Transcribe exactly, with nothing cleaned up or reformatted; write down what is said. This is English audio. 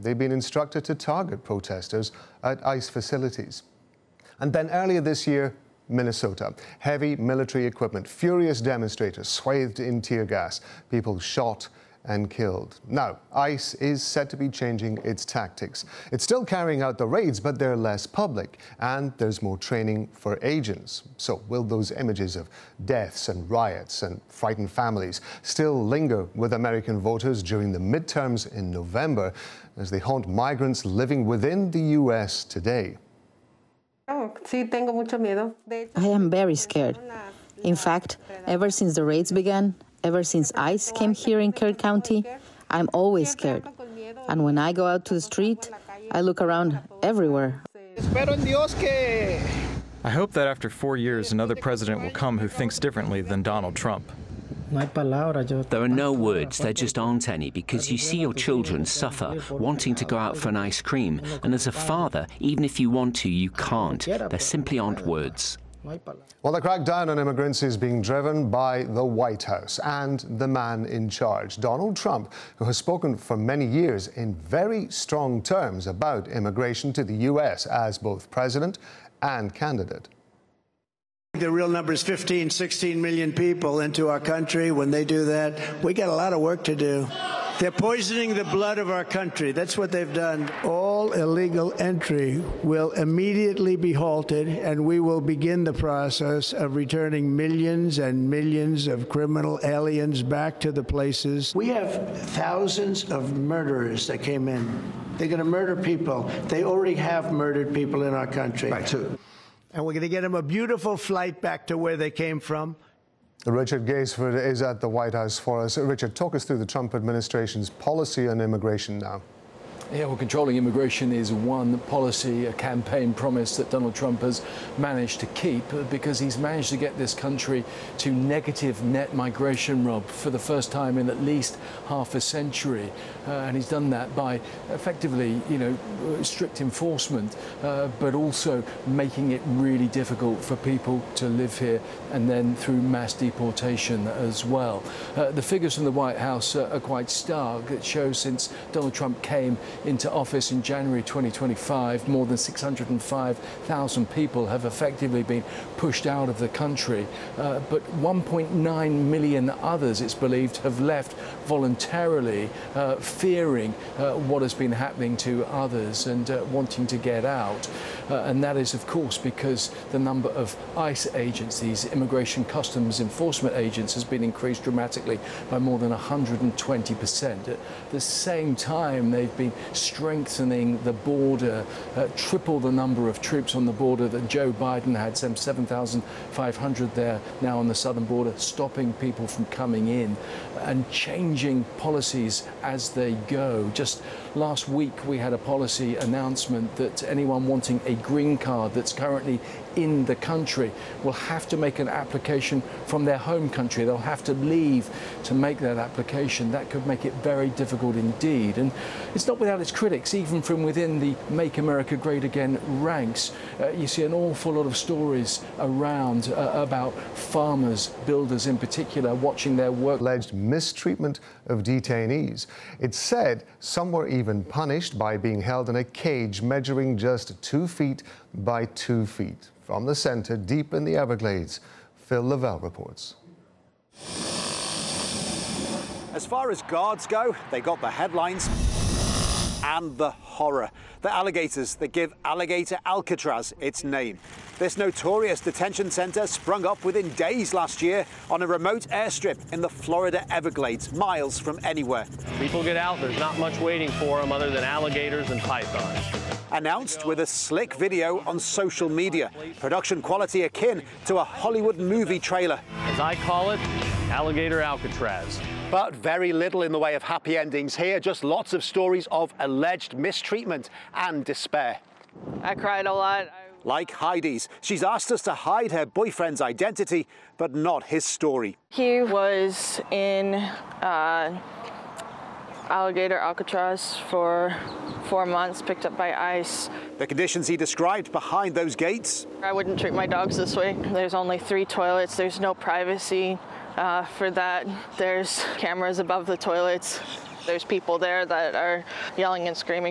they've been instructed to target protesters at ICE facilities. And then earlier this year, Minnesota. Heavy military equipment, furious demonstrators swathed in tear gas, people shot and killed. Now, ICE is said to be changing its tactics. It's still carrying out the raids, but they're less public, and there's more training for agents. So will those images of deaths and riots and frightened families still linger with American voters during the midterms in November as they haunt migrants living within the U S today? I am very scared. In fact, ever since the raids began, ever since ICE came here in Kern County, I'm always scared. And when I go out to the street, I look around everywhere. I hope that after four years, another president will come who thinks differently than Donald Trump. There are no words, there just aren't any, because you see your children suffer, wanting to go out for an ice cream, and as a father, even if you want to, you can't. There simply aren't words. Well, the crackdown on immigrants is being driven by the White House and the man in charge, Donald Trump, who has spoken for many years in very strong terms about immigration to the U S as both president and candidate. The real number is fifteen, sixteen million people into our country. When they do that, we got a lot of work to do. They're poisoning the blood of our country. That's what they've done. All illegal entry will immediately be halted, and we will begin the process of returning millions and millions of criminal aliens back to the places. We have thousands of murderers that came in. They're going to murder people. They already have murdered people in our country. Right, too. And we're going to get them a beautiful flight back to where they came from. Richard Gaisford is at the White House for us. Richard, talk us through the Trump administration's policy on immigration now. Yeah, well, controlling immigration is one policy, a campaign promise that Donald Trump has managed to keep because he's managed to get this country to negative net migration, Rob, for the first time in at least half a century. Uh, and he's done that by effectively, you know, strict enforcement, uh, but also making it really difficult for people to live here and then through mass deportation as well. Uh, the figures from the White House uh, are quite stark. It shows since Donald Trump came into office in January twenty twenty-five, more than six hundred five thousand people have effectively been pushed out of the country, uh, but one point nine million others, it's believed, have left voluntarily, uh, fearing uh, what has been happening to others and uh, wanting to get out. Uh, and that is, of course, because the number of ICE agents, these Immigration Customs Enforcement agents, has been increased dramatically by more than one hundred twenty percent. At the same time, they've been strengthening the border, uh, triple the number of troops on the border that Joe Biden had, some seven thousand five hundred there now on the southern border, stopping people from coming in and changing policies as they go. Just last week, we had a policy announcement that anyone wanting a green card that's currently in the country will have to make an application from their home country. They'll have to leave to make that application. That could make it very difficult indeed. And it's not without its critics, even from within the Make America Great Again ranks. Uh, you see an awful lot of stories around uh, about farmers, builders in particular, watching their work. Alleged mistreatment of detainees. It's said some were even punished by being held in a cage measuring just two feet by two feet. From the center, deep in the Everglades, Phil Lavelle reports. As far as guards go, they got the headlines and the horror. The alligators that give Alligator Alcatraz its name. This notorious detention center sprung up within days last year on a remote airstrip in the Florida Everglades, miles from anywhere. People get out, there's not much waiting for them other than alligators and pythons. Announced with a slick video on social media, production quality akin to a Hollywood movie trailer. As I call it, Alligator Alcatraz. But very little in the way of happy endings here, just lots of stories of alleged mistreatment and despair. I cried a lot. Like Heidi's. She's asked us to hide her boyfriend's identity, but not his story. He was in uh, Alligator Alcatraz for four months, picked up by ICE. The conditions he described behind those gates. I wouldn't treat my dogs this way. There's only three toilets. There's no privacy uh, for that. There's cameras above the toilets. There's people there that are yelling and screaming.